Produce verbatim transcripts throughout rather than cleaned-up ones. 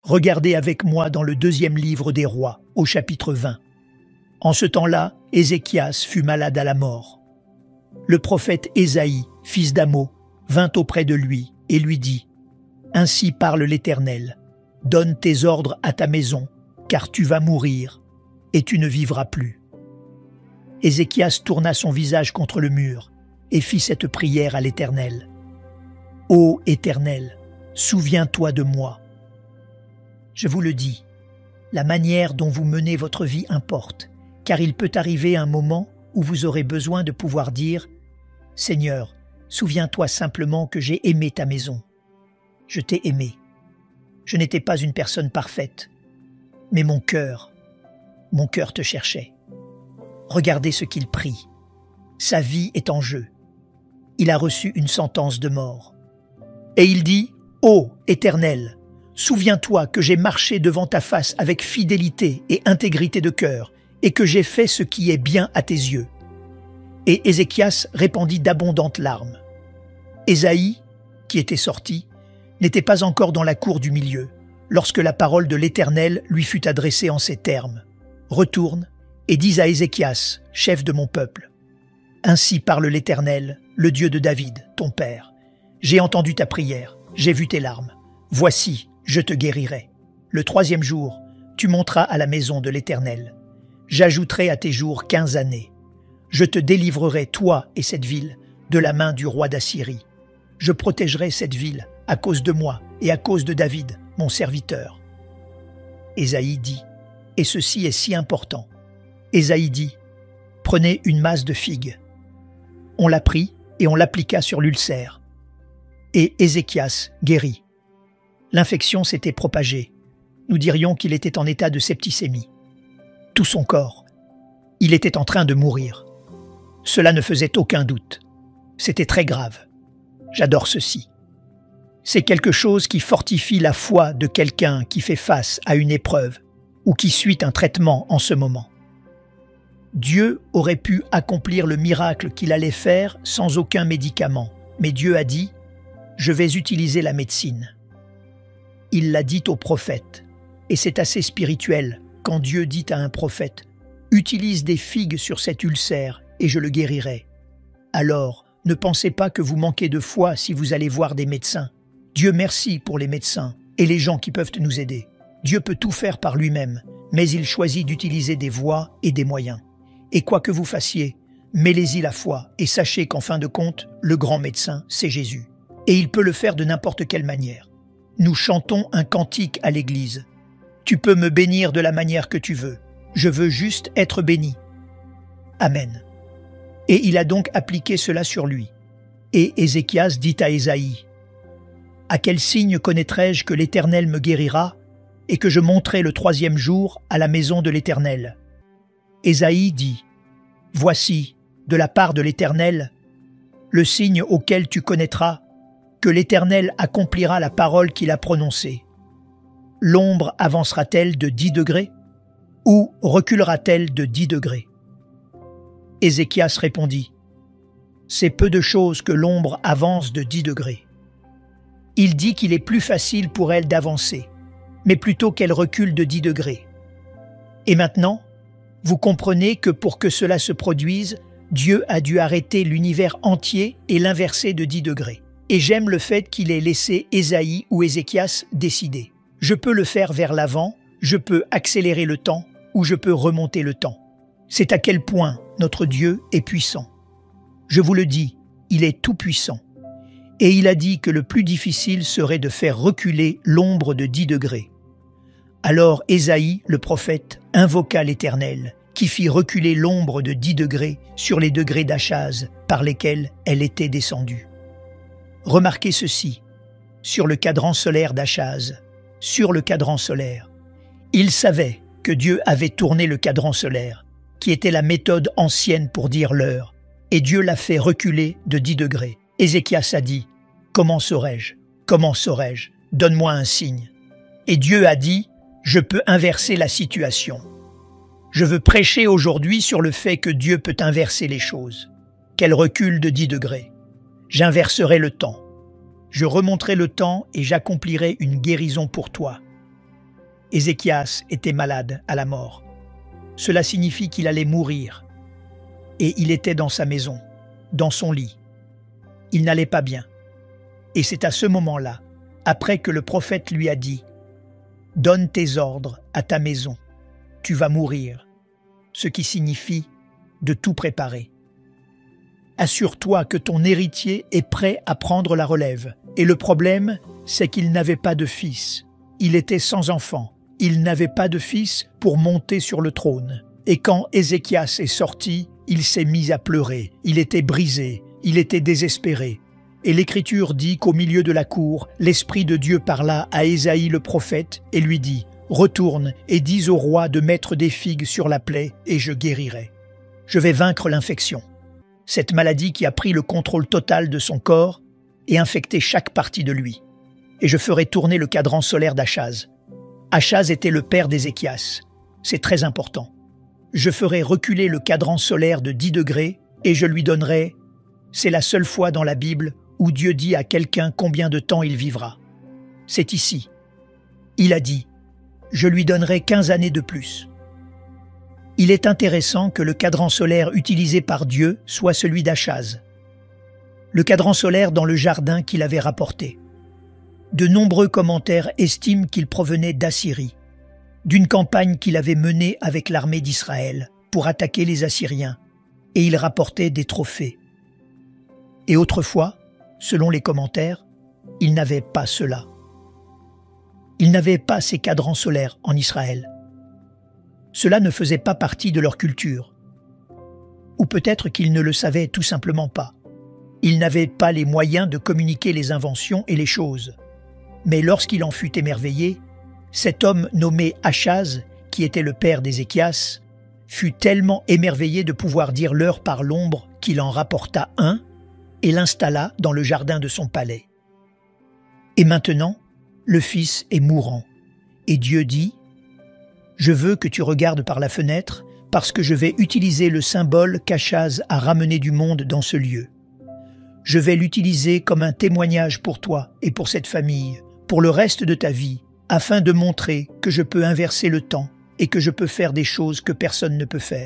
Regardez avec moi dans le deuxième livre des rois, au chapitre vingt. En ce temps-là, Ézéchias fut malade à la mort. Le prophète Ésaïe, fils d'Amo, vint auprès de lui et lui dit « Ainsi parle l'Éternel, donne tes ordres à ta maison, car tu vas mourir, et tu ne vivras plus. » Ézéchias tourna son visage contre le mur et fit cette prière à l'Éternel. « Ô Éternel, souviens-toi de moi. » Je vous le dis, la manière dont vous menez votre vie importe, car il peut arriver un moment où vous aurez besoin de pouvoir dire « Seigneur, souviens-toi simplement que j'ai aimé ta maison. Je t'ai aimé. Je n'étais pas une personne parfaite, mais mon cœur, mon cœur te cherchait. » Regardez ce qu'il prie. Sa vie est en jeu. Il a reçu une sentence de mort. Et il dit « Ô Éternel, souviens-toi que j'ai marché devant ta face avec fidélité et intégrité de cœur, et que j'ai fait ce qui est bien à tes yeux. » Et Ézéchias répandit d'abondantes larmes. Ésaïe, qui était sorti, n'était pas encore dans la cour du milieu, lorsque la parole de l'Éternel lui fut adressée en ces termes. « Retourne et dis à Ézéchias, chef de mon peuple. Ainsi parle l'Éternel, le Dieu de David, ton père. J'ai entendu ta prière, j'ai vu tes larmes. Voici, je te guérirai. Le troisième jour, tu monteras à la maison de l'Éternel. J'ajouterai à tes jours quinze années. Je te délivrerai, toi et cette ville, de la main du roi d'Assyrie. Je protégerai cette ville à cause de moi et à cause de David, mon serviteur. » Ésaïe dit, et ceci est si important. Ésaïe dit, « Prenez une masse de figues. » On la prit et on l'appliqua sur l'ulcère. Et Ézéchias guérit. L'infection s'était propagée. Nous dirions qu'il était en état de septicémie. Tout son corps. Il était en train de mourir. Cela ne faisait aucun doute. C'était très grave. J'adore ceci. C'est quelque chose qui fortifie la foi de quelqu'un qui fait face à une épreuve ou qui suit un traitement en ce moment. Dieu aurait pu accomplir le miracle qu'il allait faire sans aucun médicament, mais Dieu a dit « Je vais utiliser la médecine ». Il l'a dit au prophète, et c'est assez spirituel quand Dieu dit à un prophète « Utilise des figues sur cet ulcère et je le guérirai ». Alors, ne pensez pas que vous manquez de foi si vous allez voir des médecins. Dieu merci pour les médecins et les gens qui peuvent nous aider. Dieu peut tout faire par lui-même, mais il choisit d'utiliser des voies et des moyens. Et quoi que vous fassiez, mêlez-y la foi et sachez qu'en fin de compte, le grand médecin, c'est Jésus. Et il peut le faire de n'importe quelle manière. Nous chantons un cantique à l'église. Tu peux me bénir de la manière que tu veux. Je veux juste être béni. Amen. Et il a donc appliqué cela sur lui. Et Ézéchias dit à Ésaïe, « À quel signe connaîtrai-je que l'Éternel me guérira et que je monterai le troisième jour à la maison de l'Éternel » Ésaïe dit, « Voici, de la part de l'Éternel, le signe auquel tu connaîtras que l'Éternel accomplira la parole qu'il a prononcée. L'ombre avancera-t-elle de dix degrés ou reculera-t-elle de dix degrés ?» Ézéchias répondit, « C'est peu de choses que l'ombre avance de dix degrés. » Il dit qu'il est plus facile pour elle d'avancer, mais plutôt qu'elle recule de dix degrés. Et maintenant, vous comprenez que pour que cela se produise, Dieu a dû arrêter l'univers entier et l'inverser de dix degrés. Et j'aime le fait qu'il ait laissé Ésaïe ou Ézéchias décider. Je peux le faire vers l'avant, je peux accélérer le temps ou je peux remonter le temps. C'est à quel point notre Dieu est puissant. Je vous le dis, il est tout-puissant. Et il a dit que le plus difficile serait de faire reculer l'ombre de dix degrés. Alors Ésaïe, le prophète, invoqua l'Éternel, qui fit reculer l'ombre de dix degrés sur les degrés d'Achaz par lesquels elle était descendue. Remarquez ceci, sur le cadran solaire d'Achaz, sur le cadran solaire. Il savait que Dieu avait tourné le cadran solaire, qui était la méthode ancienne pour dire l'heure, et Dieu l'a fait reculer de dix degrés. Ézéchias a dit, « Comment saurais-je? Comment saurais-je? Donne-moi un signe. » Et Dieu a dit, « Je peux inverser la situation. » Je veux prêcher aujourd'hui sur le fait que Dieu peut inverser les choses, qu'elle recule de dix degrés. J'inverserai le temps. Je remonterai le temps et j'accomplirai une guérison pour toi. Ézéchias était malade à la mort. Cela signifie qu'il allait mourir. Et il était dans sa maison, dans son lit. Il n'allait pas bien. Et c'est à ce moment-là, après que le prophète lui a dit « Donne tes ordres à ta maison, tu vas mourir », ce qui signifie de tout préparer. Assure-toi que ton héritier est prêt à prendre la relève. Et le problème, c'est qu'il n'avait pas de fils. Il était sans enfant. Il n'avait pas de fils pour monter sur le trône. Et quand Ézéchias est sorti, il s'est mis à pleurer. Il était brisé, il était désespéré. Et l'Écriture dit qu'au milieu de la cour, l'Esprit de Dieu parla à Ésaïe le prophète et lui dit « Retourne et dis au roi de mettre des figues sur la plaie et je guérirai. Je vais vaincre l'infection. » Cette maladie qui a pris le contrôle total de son corps et infecté chaque partie de lui. Et je ferai tourner le cadran solaire d'Achaz. Achaz était le père d'Ézéchias. C'est très important. Je ferai reculer le cadran solaire de dix degrés et je lui donnerai... C'est la seule fois dans la Bible où Dieu dit à quelqu'un combien de temps il vivra. C'est ici. Il a dit « Je lui donnerai quinze années de plus ». Il est intéressant que le cadran solaire utilisé par Dieu soit celui d'Achaz. Le cadran solaire dans le jardin qu'il avait rapporté. De nombreux commentaires estiment qu'il provenait d'Assyrie, d'une campagne qu'il avait menée avec l'armée d'Israël pour attaquer les Assyriens, et il rapportait des trophées. Et autrefois, selon les commentaires, il n'avait pas cela. Il n'avait pas ces cadrans solaires en Israël. Cela ne faisait pas partie de leur culture. Ou peut-être qu'ils ne le savaient tout simplement pas. Ils n'avaient pas les moyens de communiquer les inventions et les choses. Mais lorsqu'il en fut émerveillé, cet homme nommé Achaz, qui était le père d'Ézéchias, fut tellement émerveillé de pouvoir dire l'heure par l'ombre qu'il en rapporta un et l'installa dans le jardin de son palais. Et maintenant, le fils est mourant. Et Dieu dit « Je veux que tu regardes par la fenêtre parce que je vais utiliser le symbole qu'Achaz a ramené du monde dans ce lieu. Je vais l'utiliser comme un témoignage pour toi et pour cette famille, pour le reste de ta vie, afin de montrer que je peux inverser le temps et que je peux faire des choses que personne ne peut faire. »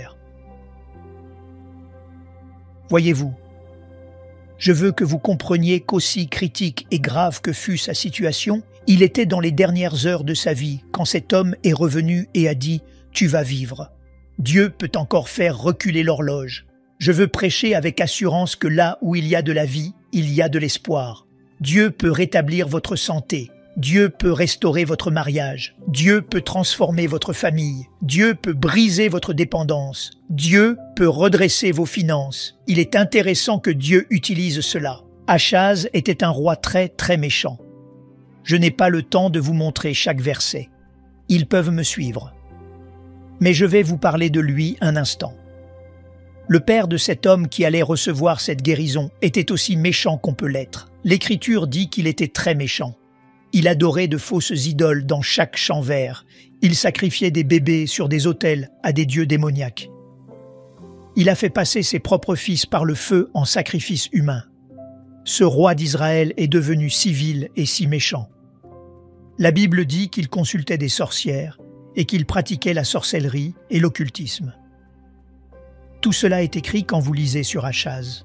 Voyez-vous, je veux que vous compreniez qu'aussi critique et grave que fût sa situation, il était dans les dernières heures de sa vie quand cet homme est revenu et a dit « Tu vas vivre ». Dieu peut encore faire reculer l'horloge. Je veux prêcher avec assurance que là où il y a de la vie, il y a de l'espoir. Dieu peut rétablir votre santé. Dieu peut restaurer votre mariage. Dieu peut transformer votre famille. Dieu peut briser votre dépendance. Dieu peut redresser vos finances. Il est intéressant que Dieu utilise cela. Achaz était un roi très très méchant. Je n'ai pas le temps de vous montrer chaque verset. Ils peuvent me suivre. Mais je vais vous parler de lui un instant. Le père de cet homme qui allait recevoir cette guérison était aussi méchant qu'on peut l'être. L'Écriture dit qu'il était très méchant. Il adorait de fausses idoles dans chaque champ vert. Il sacrifiait des bébés sur des autels à des dieux démoniaques. Il a fait passer ses propres fils par le feu en sacrifice humain. Ce roi d'Israël est devenu si vil et si méchant. La Bible dit qu'il consultait des sorcières et qu'il pratiquait la sorcellerie et l'occultisme. Tout cela est écrit quand vous lisez sur Achaz.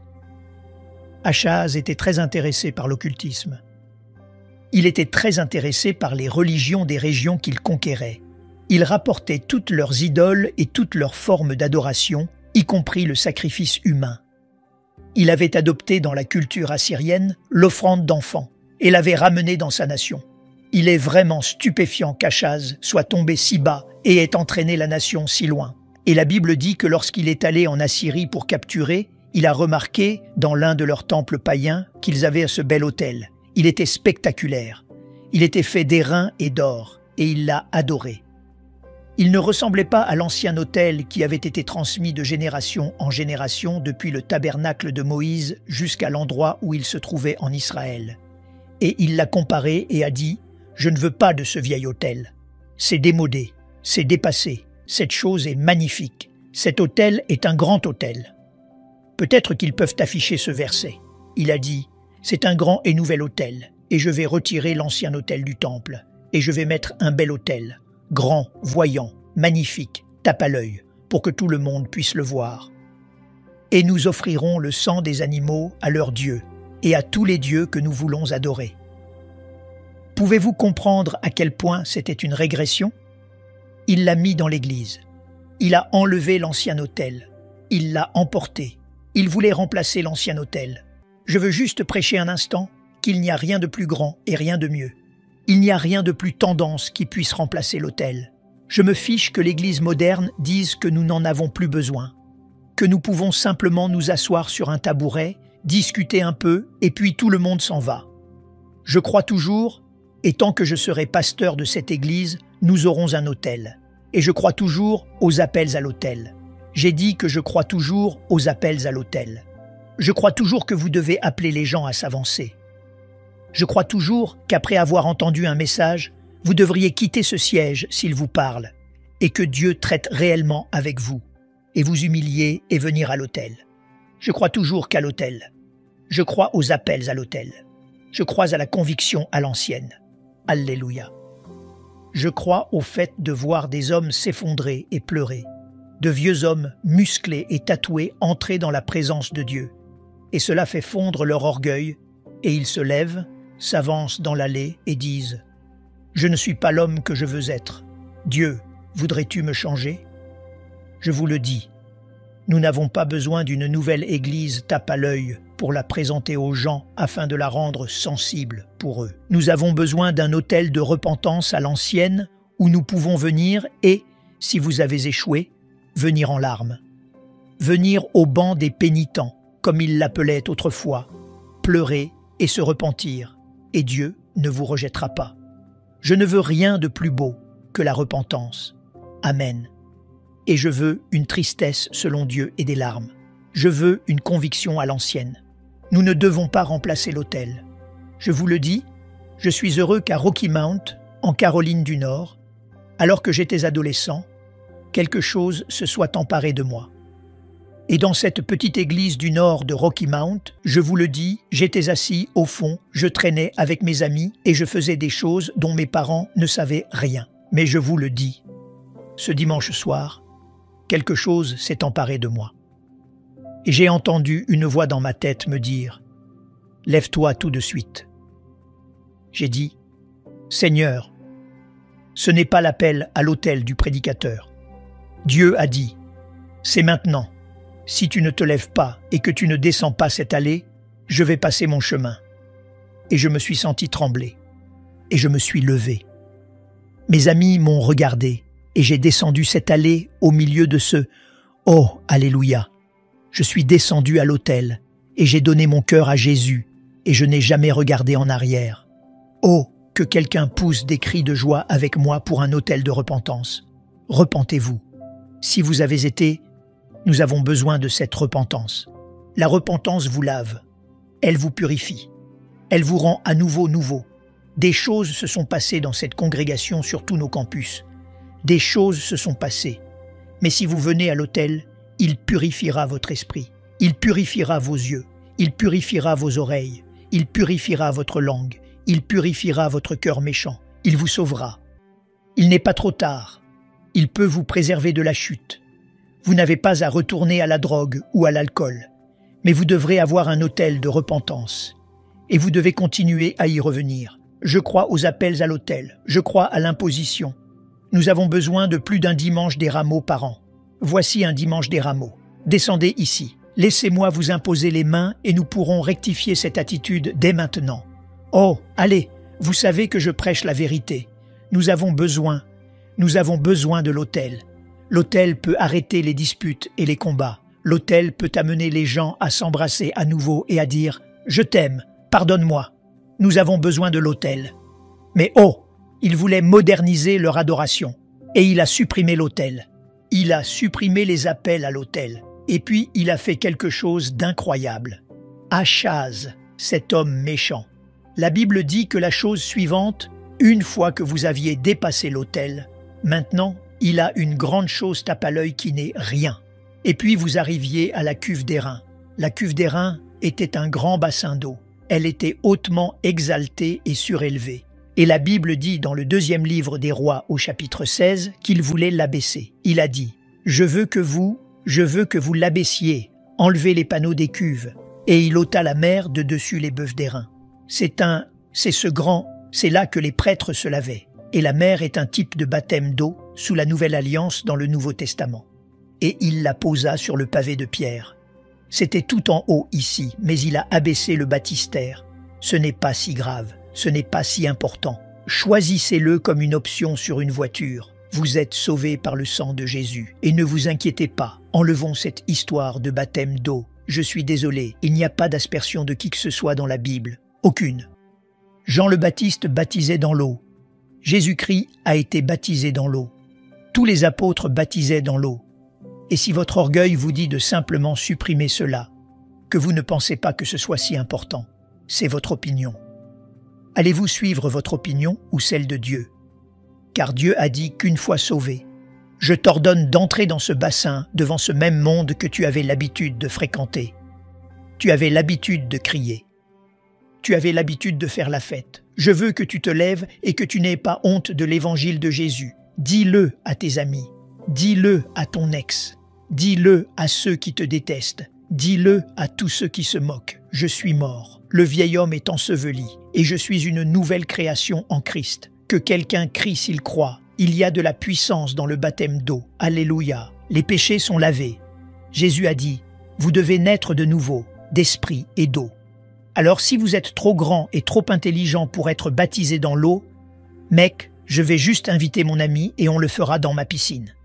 Achaz était très intéressé par l'occultisme. Il était très intéressé par les religions des régions qu'il conquérait. Il rapportait toutes leurs idoles et toutes leurs formes d'adoration, y compris le sacrifice humain. Il avait adopté dans la culture assyrienne l'offrande d'enfants et l'avait ramenée dans sa nation. Il est vraiment stupéfiant qu'Achaz soit tombé si bas et ait entraîné la nation si loin. Et la Bible dit que lorsqu'il est allé en Assyrie pour capturer, il a remarqué, dans l'un de leurs temples païens, qu'ils avaient ce bel autel. Il était spectaculaire. Il était fait d'airain et d'or, et il l'a adoré. Il ne ressemblait pas à l'ancien autel qui avait été transmis de génération en génération depuis le tabernacle de Moïse jusqu'à l'endroit où il se trouvait en Israël. Et il l'a comparé et a dit « Je ne veux pas de ce vieil autel. C'est démodé, c'est dépassé. Cette chose est magnifique. Cet autel est un grand autel. » Peut-être qu'ils peuvent afficher ce verset. Il a dit « C'est un grand et nouvel autel, et je vais retirer l'ancien autel du temple, et je vais mettre un bel autel, grand, voyant, magnifique, tape à l'œil, pour que tout le monde puisse le voir. Et nous offrirons le sang des animaux à leurs dieux et à tous les dieux que nous voulons adorer. Pouvez-vous comprendre à quel point c'était une régression? Il l'a mis dans l'église. Il a enlevé l'ancien autel. Il l'a emporté. Il voulait remplacer l'ancien autel. Je veux juste prêcher un instant qu'il n'y a rien de plus grand et rien de mieux. Il n'y a rien de plus tendance qui puisse remplacer l'autel. Je me fiche que l'Église moderne dise que nous n'en avons plus besoin, que nous pouvons simplement nous asseoir sur un tabouret, discuter un peu et puis tout le monde s'en va. Je crois toujours, et tant que je serai pasteur de cette Église, nous aurons un autel. Et je crois toujours aux appels à l'autel. J'ai dit que je crois toujours aux appels à l'autel. Je crois toujours que vous devez appeler les gens à s'avancer. Je crois toujours qu'après avoir entendu un message, vous devriez quitter ce siège s'il vous parle, et que Dieu traite réellement avec vous, et vous humilier et venir à l'autel. Je crois toujours qu'à l'autel. Je crois aux appels à l'autel. Je crois à la conviction à l'ancienne. Alléluia. Je crois au fait de voir des hommes s'effondrer et pleurer, de vieux hommes musclés et tatoués entrer dans la présence de Dieu. Et cela fait fondre leur orgueil, et ils se lèvent, s'avancent dans l'allée et disent « Je ne suis pas l'homme que je veux être. Dieu, voudrais-tu me changer ?» Je vous le dis, nous n'avons pas besoin d'une nouvelle église tape à l'œil pour la présenter aux gens afin de la rendre sensible pour eux. Nous avons besoin d'un autel de repentance à l'ancienne où nous pouvons venir et, si vous avez échoué, venir en larmes. Venir au banc des pénitents, comme ils l'appelaient autrefois, pleurer et se repentir, et Dieu ne vous rejettera pas. Je ne veux rien de plus beau que la repentance. Amen. Et je veux une tristesse selon Dieu et des larmes. Je veux une conviction à l'ancienne. Nous ne devons pas remplacer l'autel. Je vous le dis, je suis heureux qu'à Rocky Mount, en Caroline du Nord, alors que j'étais adolescent, quelque chose se soit emparé de moi. Et dans cette petite église du nord de Rocky Mount, je vous le dis, j'étais assis au fond, je traînais avec mes amis et je faisais des choses dont mes parents ne savaient rien. Mais je vous le dis, ce dimanche soir, quelque chose s'est emparé de moi. Et j'ai entendu une voix dans ma tête me dire « Lève-toi tout de suite ». J'ai dit « Seigneur, ce n'est pas l'appel à l'autel du prédicateur. Dieu a dit « C'est maintenant. Si tu ne te lèves pas et que tu ne descends pas cette allée, je vais passer mon chemin. » Et je me suis senti trembler. Et je me suis levé. Mes amis m'ont regardé et j'ai descendu cette allée au milieu de ce « Oh, Alléluia !» Je suis descendu à l'autel et j'ai donné mon cœur à Jésus et je n'ai jamais regardé en arrière. Oh, que quelqu'un pousse des cris de joie avec moi pour un autel de repentance. Repentez-vous. Si vous avez été, nous avons besoin de cette repentance. La repentance vous lave. Elle vous purifie. Elle vous rend à nouveau nouveau. Des choses se sont passées dans cette congrégation sur tous nos campus. Des choses se sont passées. Mais si vous venez à l'autel, il purifiera votre esprit. Il purifiera vos yeux. Il purifiera vos oreilles. Il purifiera votre langue. Il purifiera votre cœur méchant. Il vous sauvera. Il n'est pas trop tard. Il peut vous préserver de la chute. Vous n'avez pas à retourner à la drogue ou à l'alcool, mais vous devrez avoir un autel de repentance. Et vous devez continuer à y revenir. Je crois aux appels à l'autel. Je crois à l'imposition. Nous avons besoin de plus d'un dimanche des rameaux par an. Voici un dimanche des rameaux. Descendez ici. Laissez-moi vous imposer les mains et nous pourrons rectifier cette attitude dès maintenant. Oh, allez, vous savez que je prêche la vérité. Nous avons besoin, nous avons besoin de l'autel. L'autel peut arrêter les disputes et les combats. L'autel peut amener les gens à s'embrasser à nouveau et à dire « Je t'aime, pardonne-moi ». Nous avons besoin de l'autel. Mais oh, il voulait moderniser leur adoration et il a supprimé l'autel. Il a supprimé les appels à l'autel. Et puis il a fait quelque chose d'incroyable. Achaz, cet homme méchant. La Bible dit que la chose suivante, une fois que vous aviez dépassé l'autel, maintenant, il a une grande chose tape à l'œil qui n'est rien. Et puis vous arriviez à la cuve d'airain. La cuve d'airain était un grand bassin d'eau. Elle était hautement exaltée et surélevée. Et la Bible dit dans le deuxième livre des Rois au chapitre seize qu'il voulait l'abaisser. Il a dit « Je veux que vous, je veux que vous l'abaissiez, enlevez les panneaux des cuves. » Et il ôta la mer de dessus les bœufs d'airain. C'est un, c'est ce grand, c'est là que les prêtres se lavaient. Et la mer est un type de baptême d'eau sous la Nouvelle Alliance dans le Nouveau Testament. Et il la posa sur le pavé de pierre. C'était tout en haut ici, mais il a abaissé le baptistère. Ce n'est pas si grave, ce n'est pas si important. Choisissez-le comme une option sur une voiture. Vous êtes sauvés par le sang de Jésus. Et ne vous inquiétez pas, enlevons cette histoire de baptême d'eau. Je suis désolé, il n'y a pas d'aspersion de qui que ce soit dans la Bible. Aucune. Jean le Baptiste baptisait dans l'eau. Jésus-Christ a été baptisé dans l'eau. Tous les apôtres baptisaient dans l'eau. Et si votre orgueil vous dit de simplement supprimer cela, que vous ne pensez pas que ce soit si important, c'est votre opinion. Allez-vous suivre votre opinion ou celle de Dieu? Car Dieu a dit qu'une fois sauvé, je t'ordonne d'entrer dans ce bassin devant ce même monde que tu avais l'habitude de fréquenter. Tu avais l'habitude de crier. Tu avais l'habitude de faire la fête. Je veux que tu te lèves et que tu n'aies pas honte de l'évangile de Jésus. Dis-le à tes amis. Dis-le à ton ex. Dis-le à ceux qui te détestent. Dis-le à tous ceux qui se moquent. Je suis mort. Le vieil homme est enseveli et je suis une nouvelle création en Christ. Que quelqu'un crie s'il croit. Il y a de la puissance dans le baptême d'eau. Alléluia. Les péchés sont lavés. Jésus a dit, vous devez naître de nouveau, d'esprit et d'eau. Alors si vous êtes trop grand et trop intelligent pour être baptisé dans l'eau, mec, je vais juste inviter mon ami et on le fera dans ma piscine.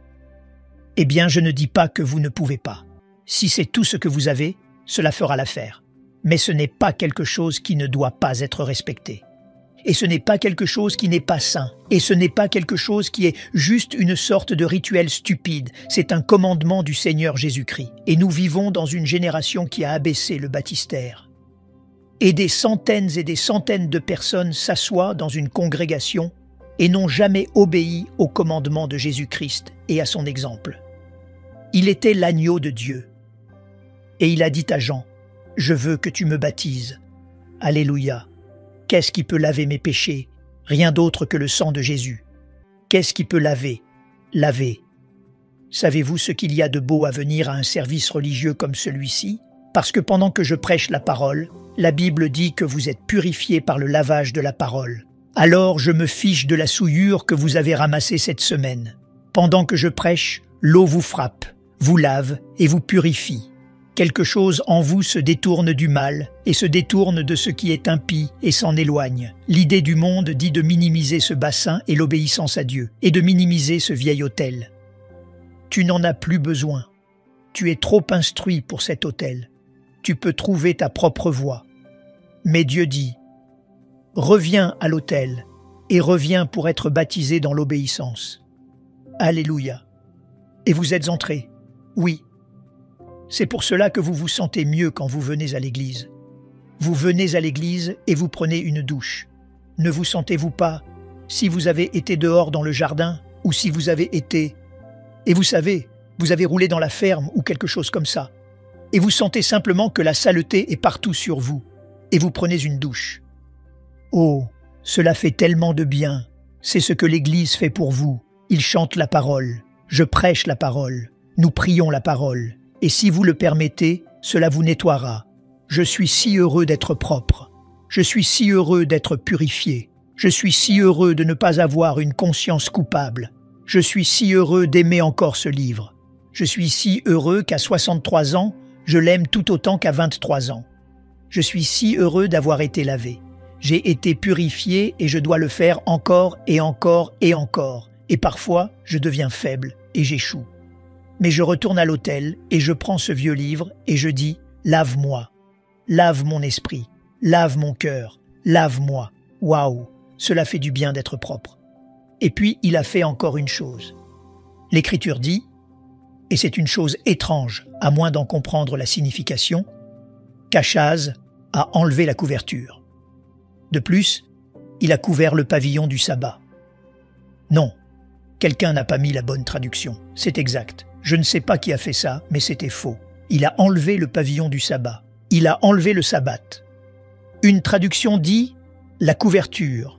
Eh bien, je ne dis pas que vous ne pouvez pas. Si c'est tout ce que vous avez, cela fera l'affaire. Mais ce n'est pas quelque chose qui ne doit pas être respecté. Et ce n'est pas quelque chose qui n'est pas sain. Et ce n'est pas quelque chose qui est juste une sorte de rituel stupide. C'est un commandement du Seigneur Jésus-Christ. Et nous vivons dans une génération qui a abaissé le baptistère. Et des centaines et des centaines de personnes s'assoient dans une congrégation et n'ont jamais obéi au commandement de Jésus-Christ et à son exemple. Il était l'agneau de Dieu. Et il a dit à Jean, « Je veux que tu me baptises. » Alléluia. Qu'est-ce qui peut laver mes péchés? Rien d'autre que le sang de Jésus. Qu'est-ce qui peut laver? Laver. Savez-vous ce qu'il y a de beau à venir à un service religieux comme celui-ci? Parce que pendant que je prêche la parole, la Bible dit que vous êtes purifiés par le lavage de la parole. Alors je me fiche de la souillure que vous avez ramassée cette semaine. Pendant que je prêche, l'eau vous frappe, vous lave et vous purifie. Quelque chose en vous se détourne du mal et se détourne de ce qui est impie et s'en éloigne. L'idée du monde dit de minimiser ce bassin et l'obéissance à Dieu, et de minimiser ce vieil autel. Tu n'en as plus besoin. Tu es trop instruit pour cet autel. Tu peux trouver ta propre voie. Mais Dieu dit, « Reviens à l'autel et reviens pour être baptisé dans l'obéissance. » Alléluia. Et vous êtes entrés. Oui. C'est pour cela que vous vous sentez mieux quand vous venez à l'église. Vous venez à l'église et vous prenez une douche. Ne vous sentez-vous pas, si vous avez été dehors dans le jardin ou si vous avez été... Et vous savez, vous avez roulé dans la ferme ou quelque chose comme ça. Et vous sentez simplement que la saleté est partout sur vous. Et vous prenez une douche. Oh, cela fait tellement de bien. C'est ce que l'Église fait pour vous. Il chante la parole. Je prêche la parole. Nous prions la parole. Et si vous le permettez, cela vous nettoiera. Je suis si heureux d'être propre. Je suis si heureux d'être purifié. Je suis si heureux de ne pas avoir une conscience coupable. Je suis si heureux d'aimer encore ce livre. Je suis si heureux qu'à soixante-trois ans, je l'aime tout autant qu'à vingt-trois ans. Je suis si heureux d'avoir été lavé. J'ai été purifié et je dois le faire encore et encore et encore. Et parfois, je deviens faible et j'échoue. Mais je retourne à l'autel et je prends ce vieux livre et je dis « Lave-moi, lave mon esprit, lave mon cœur, lave-moi. » Waouh, cela fait du bien d'être propre. Et puis, il a fait encore une chose. L'Écriture dit, et c'est une chose étrange, à moins d'en comprendre la signification, qu'Achaz a enlevé la couverture. De plus, il a couvert le pavillon du sabbat. Non, quelqu'un n'a pas mis la bonne traduction, c'est exact. Je ne sais pas qui a fait ça, mais c'était faux. Il a enlevé le pavillon du sabbat. Il a enlevé le sabbat. Une traduction dit « la couverture ».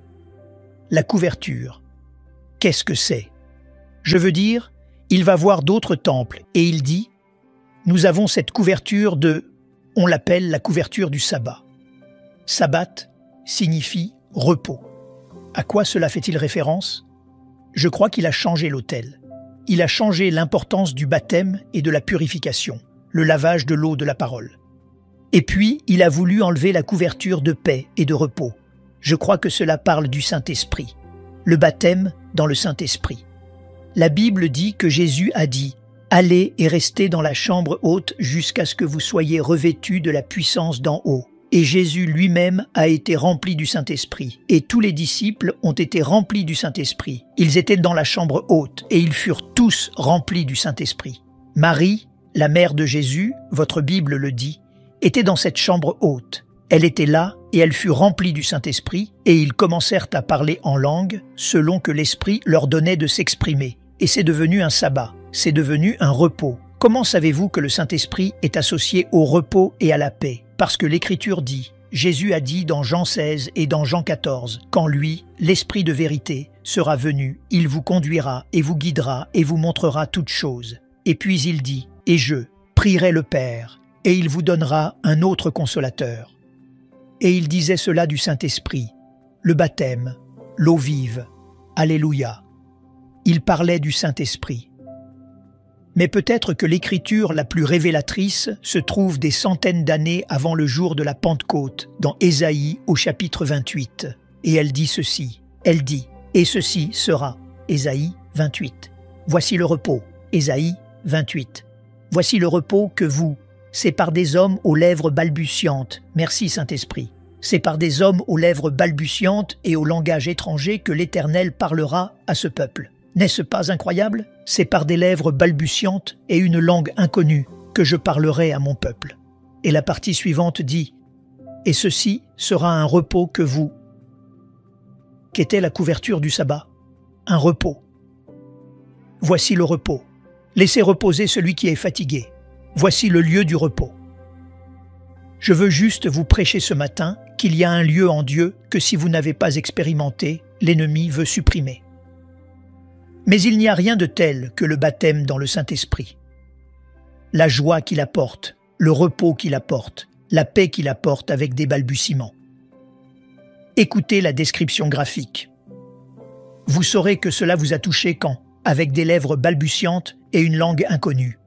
La couverture. Qu'est-ce que c'est? Je veux dire, il va voir d'autres temples et il dit « Nous avons cette couverture de… » On l'appelle la couverture du sabbat. Sabbat signifie repos. À quoi cela fait-il référence? Je crois qu'il a changé l'autel. Il a changé l'importance du baptême et de la purification, le lavage de l'eau de la parole. Et puis, il a voulu enlever la couverture de paix et de repos. Je crois que cela parle du Saint-Esprit. Le baptême dans le Saint-Esprit. La Bible dit que Jésus a dit « Allez et restez dans la chambre haute jusqu'à ce que vous soyez revêtus de la puissance d'en haut ». Et Jésus lui-même a été rempli du Saint-Esprit. Et tous les disciples ont été remplis du Saint-Esprit. Ils étaient dans la chambre haute et ils furent tous remplis du Saint-Esprit. Marie, la mère de Jésus, votre Bible le dit, était dans cette chambre haute. Elle était là et elle fut remplie du Saint-Esprit et ils commencèrent à parler en langue selon que l'Esprit leur donnait de s'exprimer. Et c'est devenu un sabbat, c'est devenu un repos. Comment savez-vous que le Saint-Esprit est associé au repos et à la paix? Parce que l'Écriture dit, Jésus a dit dans Jean seize et dans Jean quatorze, quand lui, l'Esprit de vérité, sera venu, il vous conduira et vous guidera et vous montrera toutes choses. Et puis il dit, et je prierai le Père, et il vous donnera un autre consolateur. Et il disait cela du Saint-Esprit, le baptême, l'eau vive. Alléluia. Il parlait du Saint-Esprit. Mais peut-être que l'écriture la plus révélatrice se trouve des centaines d'années avant le jour de la Pentecôte, dans Ésaïe au chapitre vingt-huit. Et elle dit ceci, elle dit, et ceci sera, Ésaïe vingt-huit. Voici le repos, Ésaïe vingt-huit. Voici le repos que vous, c'est par des hommes aux lèvres balbutiantes, merci Saint-Esprit, c'est par des hommes aux lèvres balbutiantes et au langage étranger que l'Éternel parlera à ce peuple. N'est-ce pas incroyable? C'est par des lèvres balbutiantes et une langue inconnue que je parlerai à mon peuple. Et la partie suivante dit « Et ceci sera un repos que vous… » Qu'était la couverture du sabbat? Un repos. Voici le repos. Laissez reposer celui qui est fatigué. Voici le lieu du repos. Je veux juste vous prêcher ce matin qu'il y a un lieu en Dieu que si vous n'avez pas expérimenté, l'ennemi veut supprimer. Mais il n'y a rien de tel que le baptême dans le Saint-Esprit. La joie qu'il apporte, le repos qu'il apporte, la paix qu'il apporte avec des balbutiements. Écoutez la description graphique. Vous saurez que cela vous a touché quand, avec des lèvres balbutiantes et une langue inconnue.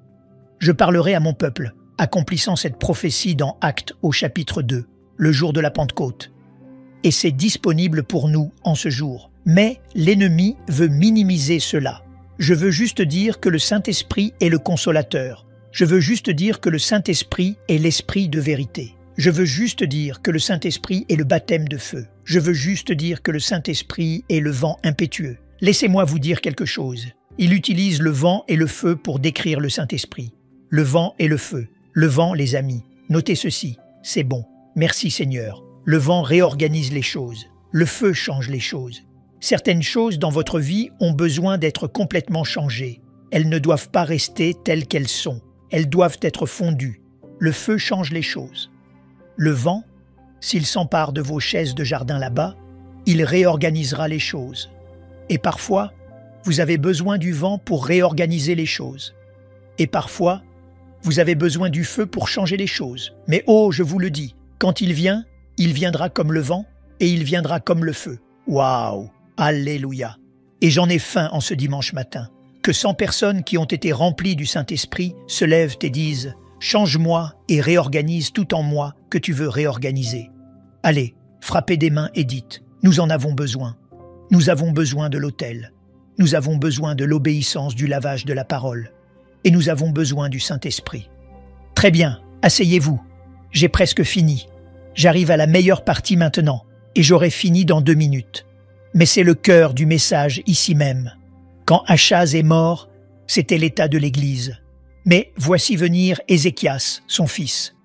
Je parlerai à mon peuple, accomplissant cette prophétie dans Actes au chapitre deux, le jour de la Pentecôte. Et c'est disponible pour nous en ce jour. Mais l'ennemi veut minimiser cela. Je veux juste dire que le Saint-Esprit est le consolateur. Je veux juste dire que le Saint-Esprit est l'Esprit de vérité. Je veux juste dire que le Saint-Esprit est le baptême de feu. Je veux juste dire que le Saint-Esprit est le vent impétueux. Laissez-moi vous dire quelque chose. Il utilise le vent et le feu pour décrire le Saint-Esprit. Le vent et le feu. Le vent, les amis. Notez ceci. C'est bon. Merci Seigneur. Le vent réorganise les choses. Le feu change les choses. Certaines choses dans votre vie ont besoin d'être complètement changées. Elles ne doivent pas rester telles qu'elles sont. Elles doivent être fondues. Le feu change les choses. Le vent, s'il s'empare de vos chaises de jardin là-bas, il réorganisera les choses. Et parfois, vous avez besoin du vent pour réorganiser les choses. Et parfois, vous avez besoin du feu pour changer les choses. Mais oh, je vous le dis, quand il vient, il viendra comme le vent et il viendra comme le feu. Waouh! Alléluia! Et j'en ai faim en ce dimanche matin, que cent personnes qui ont été remplies du Saint-Esprit se lèvent et disent « Change-moi et réorganise tout en moi que tu veux réorganiser. » Allez, frappez des mains et dites « Nous en avons besoin. Nous avons besoin de l'autel. Nous avons besoin de l'obéissance du lavage de la parole. Et nous avons besoin du Saint-Esprit. » Très bien, asseyez-vous. J'ai presque fini. J'arrive à la meilleure partie maintenant et j'aurai fini dans deux minutes. Mais c'est le cœur du message ici même. Quand Achaz est mort, c'était l'état de l'Église. Mais voici venir Ézéchias, son fils.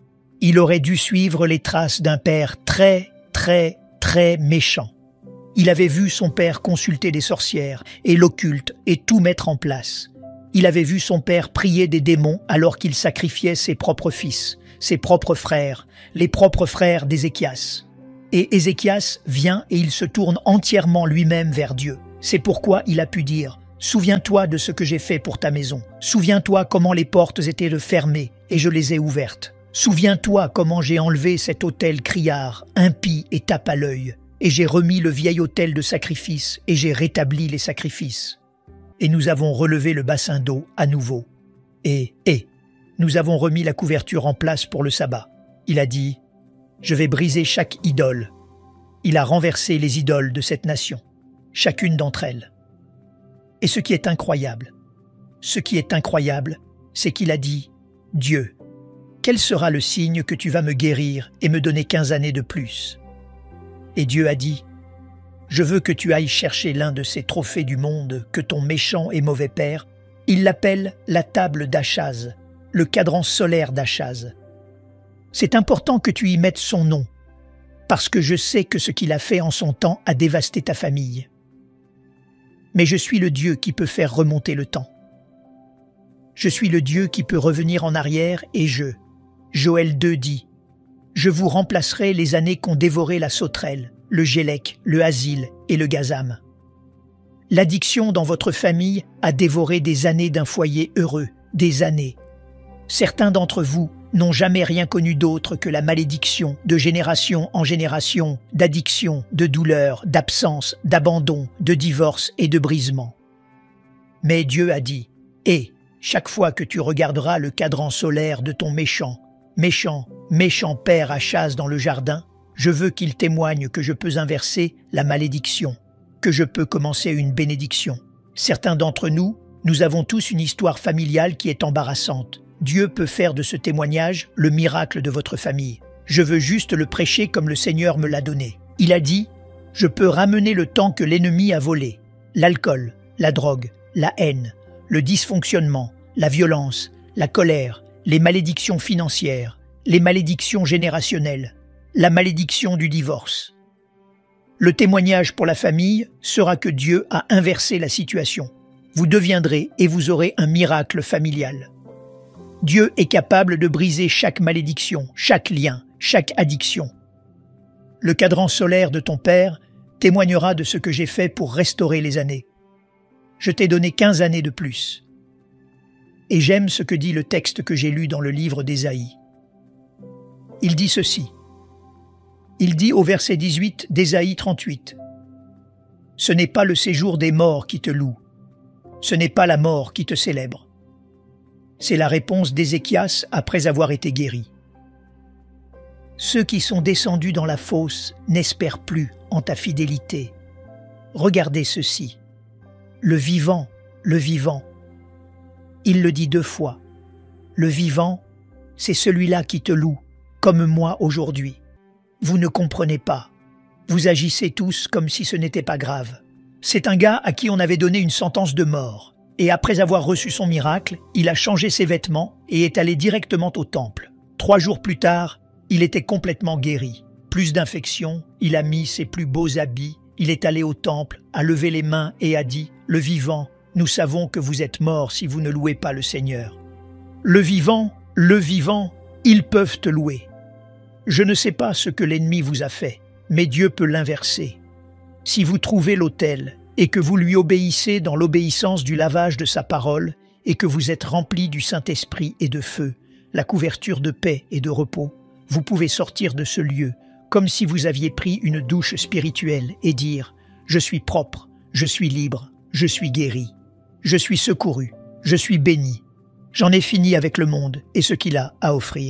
Il aurait dû suivre les traces d'un père très, très, très méchant. Il avait vu son père consulter des sorcières et l'occulte et tout mettre en place. Il avait vu son père prier des démons alors qu'il sacrifiait ses propres fils, ses propres frères, les propres frères d'Ézéchias. Et Ézéchias vient et il se tourne entièrement lui-même vers Dieu. C'est pourquoi il a pu dire « Souviens-toi de ce que j'ai fait pour ta maison. Souviens-toi comment les portes étaient fermées et je les ai ouvertes. Souviens-toi comment j'ai enlevé cet autel criard, impie et tape à l'œil. Et j'ai remis le vieil autel de sacrifice et j'ai rétabli les sacrifices. Et nous avons relevé le bassin d'eau à nouveau. Et, et, nous avons remis la couverture en place pour le sabbat. Il a dit « Je vais briser chaque idole. » Il a renversé les idoles de cette nation, chacune d'entre elles. Et ce qui est incroyable, ce qui est incroyable, c'est qu'il a dit « Dieu, quel sera le signe que tu vas me guérir et me donner quinze années de plus ?» Et Dieu a dit « Je veux que tu ailles chercher l'un de ces trophées du monde que ton méchant et mauvais père, il l'appelle la table d'Achaz, le cadran solaire d'Achaz. C'est important que tu y mettes son nom, parce que je sais que ce qu'il a fait en son temps a dévasté ta famille. Mais je suis le Dieu qui peut faire remonter le temps. Je suis le Dieu qui peut revenir en arrière et je, Joël deux dit, je vous remplacerai les années qu'ont dévoré la sauterelle, le gélec, le asile et le gazam. L'addiction dans votre famille a dévoré des années d'un foyer heureux, des années. Certains d'entre vous n'ont jamais rien connu d'autre que la malédiction de génération en génération, d'addiction, de douleur, d'absence, d'abandon, de divorce et de brisement. Mais Dieu a dit, « Et, chaque fois que tu regarderas le cadran solaire de ton méchant, méchant, méchant père à chasse dans le jardin, je veux qu'il témoigne que je peux inverser la malédiction, que je peux commencer une bénédiction. Certains d'entre nous, nous avons tous une histoire familiale qui est embarrassante. Dieu peut faire de ce témoignage le miracle de votre famille. Je veux juste le prêcher comme le Seigneur me l'a donné. Il a dit, « Je peux ramener le temps que l'ennemi a volé, l'alcool, la drogue, la haine, le dysfonctionnement, la violence, la colère, les malédictions financières, les malédictions générationnelles, la malédiction du divorce. Le témoignage pour la famille sera que Dieu a inversé la situation. Vous deviendrez et vous aurez un miracle familial. Dieu est capable de briser chaque malédiction, chaque lien, chaque addiction. Le cadran solaire de ton père témoignera de ce que j'ai fait pour restaurer les années. Je t'ai donné quinze années de plus. Et j'aime ce que dit le texte que j'ai lu dans le livre d'Ésaïe. Il dit ceci. Il dit au verset dix-huit d'Ésaïe trente-huit. « Ce n'est pas le séjour des morts qui te loue, ce n'est pas la mort qui te célèbre. » C'est la réponse d'Ézéchias après avoir été guéri. Ceux qui sont descendus dans la fosse n'espèrent plus en ta fidélité. Regardez ceci. Le vivant, le vivant. Il le dit deux fois. Le vivant, c'est celui-là qui te loue, comme moi aujourd'hui. Vous ne comprenez pas. Vous agissez tous comme si ce n'était pas grave. C'est un gars à qui on avait donné une sentence de mort. Et après avoir reçu son miracle, il a changé ses vêtements et est allé directement au temple. Trois jours plus tard, il était complètement guéri. Plus d'infections, il a mis ses plus beaux habits, il est allé au temple, a levé les mains et a dit « Le vivant, nous savons que vous êtes mort si vous ne louez pas le Seigneur. » Le vivant, le vivant, ils peuvent te louer. Je ne sais pas ce que l'ennemi vous a fait, mais Dieu peut l'inverser. Si vous trouvez l'autel et que vous lui obéissez dans l'obéissance du lavage de sa parole et que vous êtes remplis du Saint-Esprit et de feu, la couverture de paix et de repos, vous pouvez sortir de ce lieu comme si vous aviez pris une douche spirituelle et dire « Je suis propre, je suis libre, je suis guéri, je suis secouru, je suis béni, j'en ai fini avec le monde et ce qu'il a à offrir. »